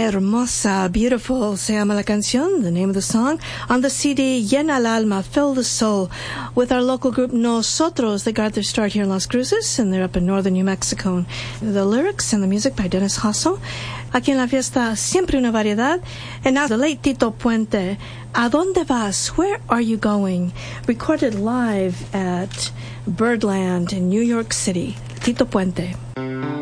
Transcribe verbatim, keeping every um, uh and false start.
Hermosa, beautiful, se llama la canción, the name of the song, on the C D Llena el Alma, Fill the Soul, with our local group Nosotros. They got their start here in Las Cruces, and they're up in northern New Mexico. The lyrics and the music by Dennis Hasso. Aquí en la fiesta, siempre una variedad. And now the late Tito Puente, ¿A dónde vas? Where are you going? Recorded live at Birdland in New York City. Tito Puente.